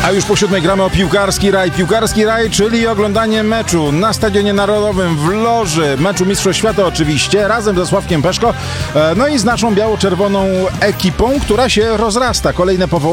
A już po 7 gramy o piłkarski raj. Piłkarski raj, czyli oglądanie meczu na Stadionie Narodowym w loży, meczu Mistrzostw Świata oczywiście, razem ze Sławkiem Peszko, no i z naszą biało-czerwoną ekipą, która się rozrasta. Kolejne powołania